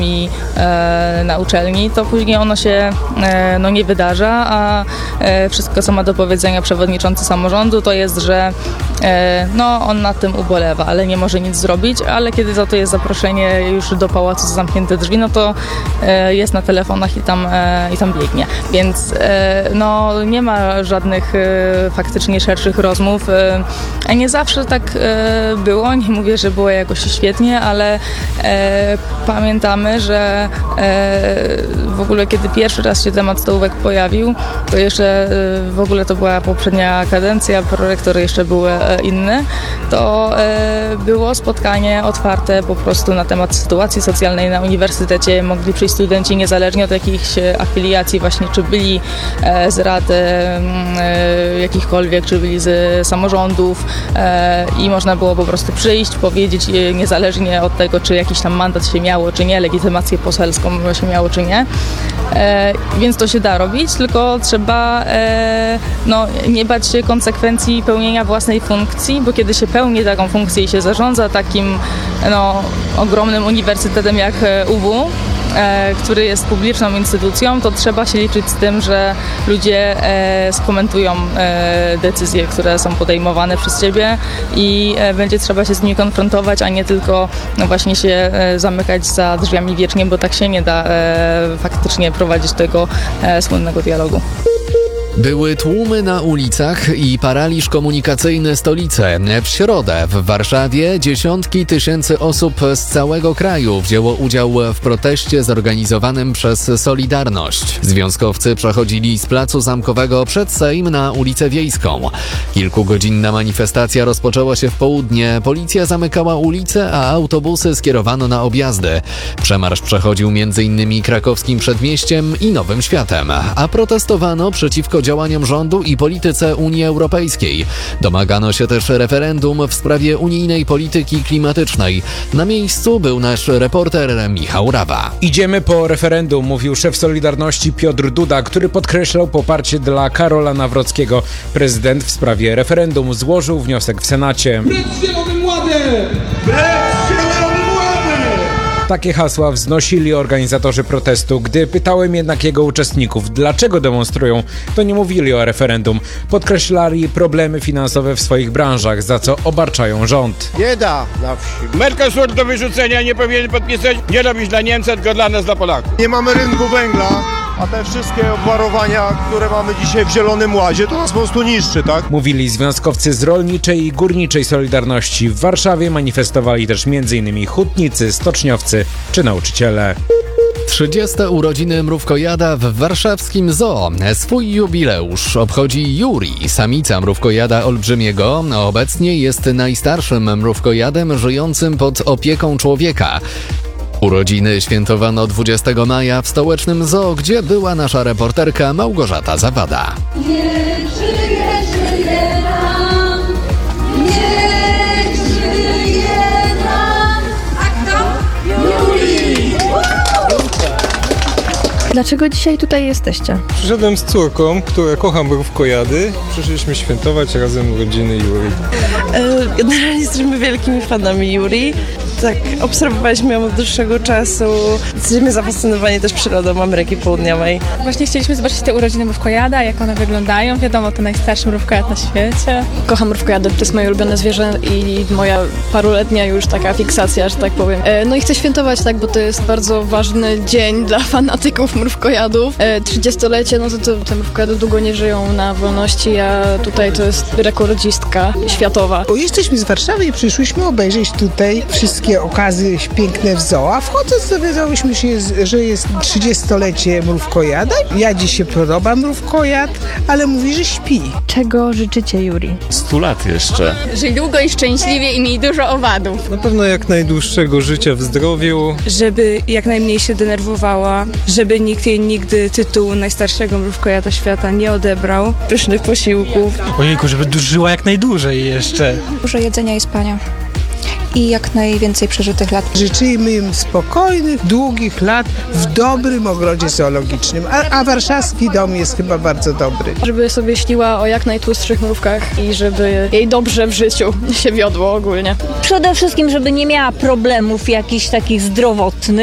i na uczelni, to później ono się nie wydarza, a wszystko, co ma do powiedzenia przewodniczący samorządu, to jest, że on nad tym ubolewa, ale nie może nic zrobić, ale kiedy za to jest zaproszenie już do pałacu za zamknięte drzwi, no to jest na telefonach i tam biegnie. Więc nie ma żadnych faktycznie szerszych rozmów, a nie zawsze tak było, nie mówię, że było jakoś świetnie, ale pamiętamy, że w ogóle kiedy pierwszy raz się temat stołówek pojawił, to jeszcze w ogóle to była poprzednia kadencja, prorektor jeszcze był inny, to było spotkanie otwarte po prostu na temat sytuacji socjalnej na uniwersytecie. Mogli przyjść studenci niezależnie od jakichś afiliacji właśnie, czy byli z rad jakichkolwiek, czy byli z samorządów i można było po prostu przyjść, powiedzieć niezależnie od tego, czy jakiś tam mandat się miało, czy nie, legitymację poselską się miało, czy nie. Więc to się da robić, tylko trzeba nie bać się konsekwencji pełnienia własnej funkcji, bo kiedy się pełni taką funkcję i się zarządza takim ogromnym uniwersytetem jak UW, który jest publiczną instytucją, to trzeba się liczyć z tym, że ludzie skomentują decyzje, które są podejmowane przez ciebie i będzie trzeba się z nimi konfrontować, a nie tylko właśnie się zamykać za drzwiami wiecznie, bo tak się nie da faktycznie prowadzić tego słynnego dialogu. Były tłumy na ulicach i paraliż komunikacyjny stolicy. W środę w Warszawie dziesiątki tysięcy osób z całego kraju wzięło udział w proteście zorganizowanym przez Solidarność. Związkowcy przechodzili z Placu Zamkowego przed Sejm na ulicę Wiejską. Kilkugodzinna manifestacja rozpoczęła się w południe. Policja zamykała ulice, a autobusy skierowano na objazdy. Przemarsz przechodził m.in. krakowskim Przedmieściem i Nowym Światem, a protestowano przeciwko działaniom rządu i polityce Unii Europejskiej. Domagano się też referendum w sprawie unijnej polityki klimatycznej. Na miejscu był nasz reporter Michał Rawa. Idziemy po referendum, mówił szef Solidarności Piotr Duda, który podkreślał poparcie dla Karola Nawrockiego. Prezydent w sprawie referendum złożył wniosek w Senacie. Precz Zielonym Ładem! Precz Zielonym Ładem! Takie hasła wznosili organizatorzy protestu. Gdy pytałem jednak jego uczestników, dlaczego demonstrują, to nie mówili o referendum. Podkreślali problemy finansowe w swoich branżach, za co obarczają rząd. Bieda na wsi. Mercosur do wyrzucenia nie powinien podpisać. Nie robić dla Niemca, tylko dla nas, dla Polaków. Nie mamy rynku węgla, a te wszystkie obwarowania, które mamy dzisiaj w Zielonym Ładzie, to nas po prostu niszczy, tak? Mówili związkowcy z rolniczej i górniczej Solidarności. W Warszawie manifestowali też m.in. hutnicy, stoczniowcy czy nauczyciele. 30. urodziny mrówkojada w warszawskim zoo. Swój jubileusz obchodzi Juri, samica mrówkojada olbrzymiego. Obecnie jest najstarszym mrówkojadem żyjącym pod opieką człowieka. Urodziny świętowano 20 maja w stołecznym zoo, gdzie była nasza reporterka Małgorzata Zawada. Niech żyje nam, niech żyje nam. A kto? Juri! Dlaczego dzisiaj tutaj jesteście? Przyszedłem z córką, która kocha mrówkojady. Przyszliśmy świętować razem urodziny Juri. Generalnie jesteśmy wielkimi fanami Juri. Tak, obserwowaliśmy ją od dłuższego czasu. Jesteśmy zafascynowani też przyrodą Ameryki Południowej. Właśnie chcieliśmy zobaczyć te urodziny mrówkojada, jak one wyglądają. Wiadomo, to najstarszy mrówkojad na świecie. Kocham mrówkojady, to jest moje ulubione zwierzę i moja paruletnia już taka fiksacja, że tak powiem. No i chcę świętować, tak, bo to jest bardzo ważny dzień dla fanatyków mrówkojadów. 30-lecie, no to te mrówkojady długo nie żyją na wolności, a tutaj to jest rekordzistka światowa. Bo jesteśmy z Warszawy i przyszliśmy obejrzeć tutaj wszystkie okazy piękne w zoo, a wchodząc dowiedziałyśmy się, że jest 30-lecie mrówkojada. Ja dziś się podoba mrówkojad, ale mówi, że śpi. Czego życzycie Juri? 100 lat jeszcze. Żyj długo i szczęśliwie i miej dużo owadów. Na pewno jak najdłuższego życia w zdrowiu. Żeby jak najmniej się denerwowała, żeby nikt jej nigdy tytułu najstarszego mrówkojada świata nie odebrał. Pysznych posiłków. Ojejku, żeby żyła jak najdłużej jeszcze. Dużo jedzenia i spania. I jak najwięcej przeżytych lat. Życzymy im spokojnych, długich lat w dobrym ogrodzie zoologicznym, a warszawski dom jest chyba bardzo dobry. Żeby sobie śniła o jak najtłustszych mrówkach i żeby jej dobrze w życiu się wiodło ogólnie. Przede wszystkim, żeby nie miała problemów jakichś takich zdrowotnych.